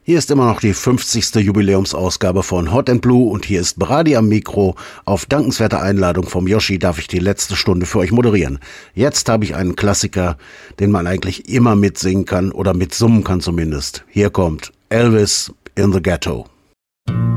Hier ist immer noch die 50. Jubiläumsausgabe von Hot and Blue und hier ist Brady am Mikro. Auf dankenswerte Einladung vom Yoshi darf ich die letzte Stunde für euch moderieren. Jetzt habe ich einen Klassiker, den man eigentlich immer mitsingen kann oder mitsummen kann zumindest. Hier kommt Elvis in the Ghetto.